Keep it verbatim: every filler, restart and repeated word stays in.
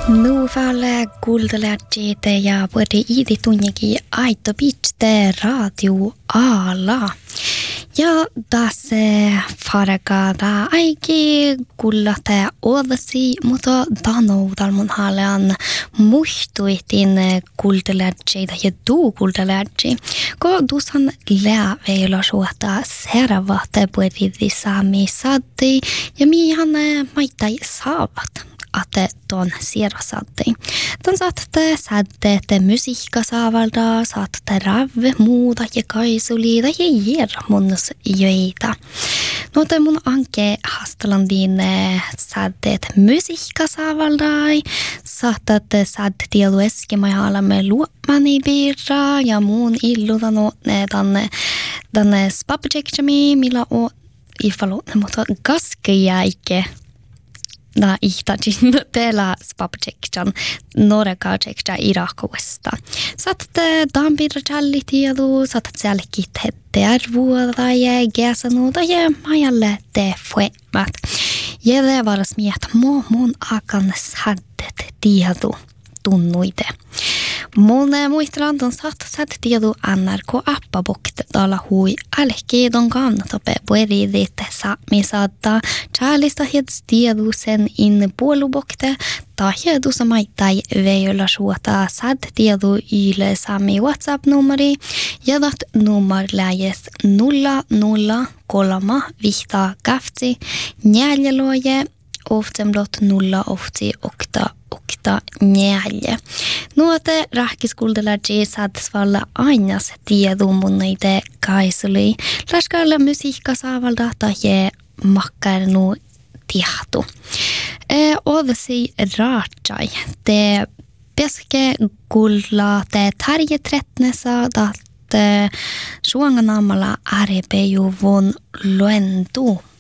Nuvalle kuultelette ja puhutte iidi tunnekin aito pitste radio ala. Ja tässä farkada aiki kuullatte odasi, mutta tanoudal mun halean muistuitin kuultelette ja tuu kuultelette. Ko dusan lää veillä suota servate puhutti saami satti ja mihan maittai saavat. Att ton sierasatti. Ton saatte sädete musiikkasaavalda, saatte ravve muuta ja kaisuliita ja jermunnus joita. Noite mun anke hastalandin sädet musiikkasaavalda, saatte sädde tielu eskimajalamme luomani birra ja muun illuta no tänne tänne spapajekjami, millä on ifalo, mutta gaskejäike. Na ihtajin teillä spapjekjan norekaajekja Irakoista. Saatte dampira challitielu, saatte selkit tervuoda ja gesanuda ja majalle te fuemat. Ja det varas miet mo mun akan saddet tiedu tunnuide. Mun muistelan ton saat sad tiedu N R K-appa bokte dala hui alki don kannatape pueridit saami saattaa chaalista heds tiedu sen in puolu bokte ta hedu samaitai veiolla suota sad tiedu yle saami WhatsApp-numeri ja dat nummer läjes nolla nolla kolma vihta kaftsi njäljeloje oftemblot nolla ofti okta okta njälje. Nuote rahkiskuldelaji saadesvalla ainas tiedumunneite kaisuli. Laskalle musiikkasaavalda taje makkarnu tiehtu. E, odasi raajai. Te peske kulla te tarje tretnesa dat suanganamalla arepejuvun luentu.